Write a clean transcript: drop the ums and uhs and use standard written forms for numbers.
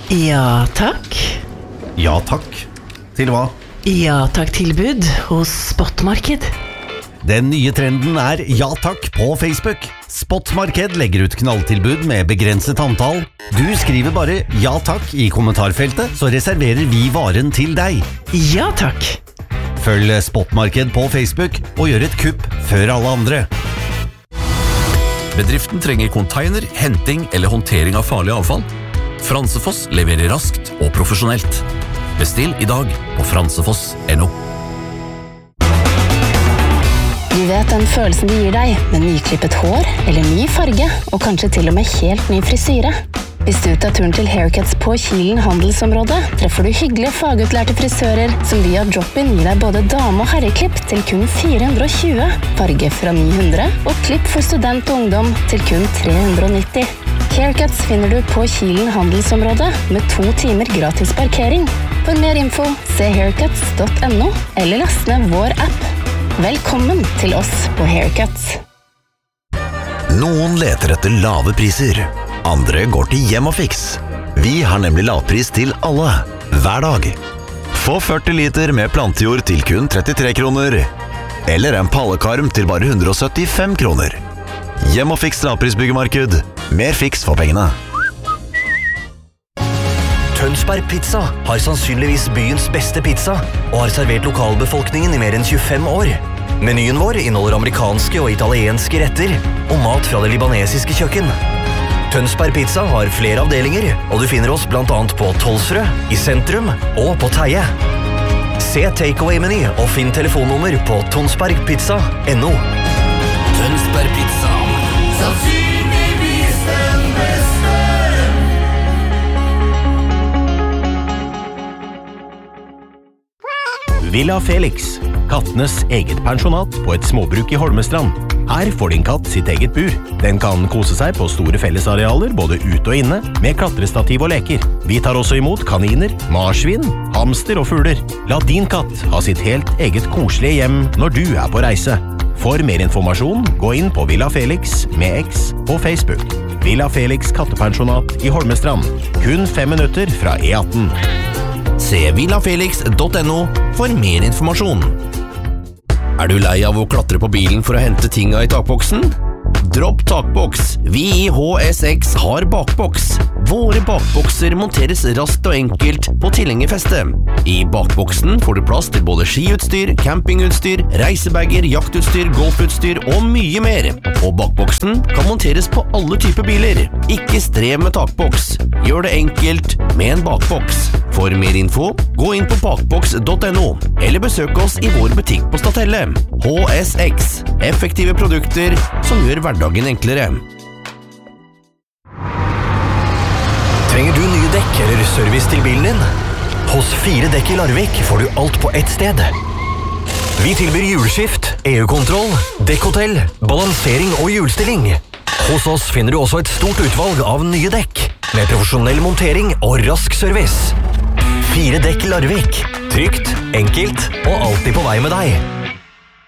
Ja, takk. Ja takk. Til hva? Ja, takk tilbud hos Spotmarked. Den nye trenden ja takk på Facebook. Spotmarked legger ut knalltilbud med begrenset antall. Du skriver bare ja takk i kommentarfeltet, så reserverer vi varen til deg. Ja, takk. Følg Spotmarked på Facebook og gjør et kupp før alle andre. Bedriften trenger container, henting eller håndtering av farlig avfall. Fransefoss leverer raskt og profesjonelt. Bestill i dag på fransefoss.no. Du vet den følelsen det gir deg med nyklippet hår eller ny farge, og kanskje til og med helt ny frisyre. Hvis du tar turen til Haircuts på Kilen handelsområde, treffer du hyggelige fagutlærte frisører som via drop-in gir deg både dame- og herreklipp til kun 420, farge fra 900 og klipp for student og ungdom til kun 390. Haircuts finner du på Kilen handelsområde med 2 timer gratis parkering. For mer info, se haircuts.no eller last ned vår app. Velkommen til oss på Haircuts. Noen leter etter lave priser. Andre går til Hjem og Fix. Vi har nemlig lavpris til alle, hver dag. Få 40 liter med plantejord til kun 33 kroner. Eller en pallekarm til bare 175 kroner. Hjem og Fix lavprisbyggemarked. Mer fiks for pengene. Tønsberg Pizza har sannsynligvis byens beste pizza og har servert lokalbefolkningen i mer enn 25 år. Menyen vår inneholder amerikanske og italienske retter og mat fra det libanesiske kjøkken. Tønsberg Pizza har flere avdelinger, og du finner oss blant annet på Tolsrød, i sentrum og på Teie. Se takeaway-meny og finn telefonnummer på tonsbergpizza.no. Tønsberg Pizza. Sannsynligvis den beste. Villa Felix, kattenes eget pensjonat på et småbruk i Holmestrand. Her får din katt sitt eget bur. Den kan kose seg på store fellesarealer, både ute og inne, med klatrestativ og leker. Vi tar også imot kaniner, marsvin, hamster og fugler. La din katt ha sitt helt eget koselige hjem når du er på reise. For mer informasjon, gå inn på Villa Felix med X på Facebook. Villa Felix kattepensjonat i Holmestrand. Kun 5 minutter fra E18. Se villafelix.no for mer informasjon. Du lei av å klatre på bilen for å hente tinga i takboksen? Dropp takboks. Vi i HSX har bakboks. Våre bakbokser monteres raskt og enkelt på tilhengerfestet. I bakboksen får du plass til både skiutstyr, campingutstyr, reisebager, jaktutstyr, golfutstyr og mye mer. Og bakboksen kan monteres på alle typer biler. Ikke strev med takboks. Gjør det enkelt med en bakboks. For mer info, gå inn på bakboks.no, eller besøk oss i vår butikk på Statelle. HSX. Effektive produkter som gjør hverdagen enklere. Trenger du nye dekk eller service til bilen din? Hos 4 dekk i Larvik får du alt på ett sted. Vi tilbyr hjulskift, EU-kontroll, dekkhotell, balansering og hjulstilling. Hos oss finner du også et stort utvalg av nye dekk, med profesjonell montering og rask service. 4 dekk i Larvik. Trygt, enkelt og alltid på vei med deg.